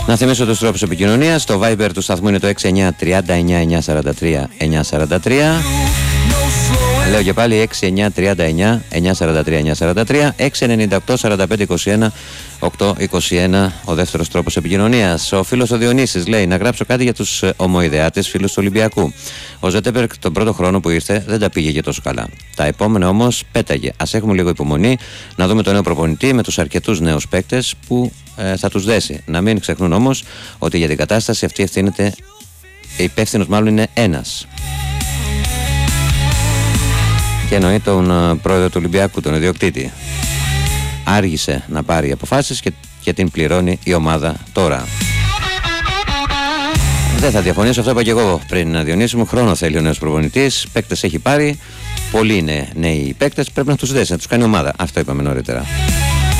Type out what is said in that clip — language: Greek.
Να θυμίσω τους τρόπους επικοινωνίας. Το Viber του σταθμού είναι το 6939-943-943. Λέω και πάλι 6939-943-943, 698-4521-821 ο δεύτερος τρόπος επικοινωνίας. Ο φίλος ο Διονύσης λέει να γράψω κάτι για τους ομοειδεάτες φίλους του Ολυμπιακού. Ο Ζετέπερκ τον πρώτο χρόνο που ήρθε δεν τα πήγε και τόσο καλά. Τα επόμενα όμως πέταγε. Ας έχουμε λίγο υπομονή να δούμε τον νέο προπονητή με τους αρκετούς νέους παίκτες που θα τους δέσει. Να μην ξεχνούν όμως ότι για την κατάσταση αυτή ευθύνεται, υπεύθυνος μάλλον είναι ένας. Και εννοεί τον πρόεδρο του Ολυμπιακού, τον ιδιοκτήτη. Άργησε να πάρει αποφάσεις και την πληρώνει η ομάδα τώρα. Δεν θα διαφωνήσω, αυτό είπα και εγώ πριν, Διονύση μου. Χρόνο θέλει ο νέος προπονητής. Παίκτες έχει πάρει. Πολλοί είναι νέοι παίκτες. Πρέπει να τους δέσει, να τους κάνει ομάδα. Αυτό είπαμε νωρίτερα.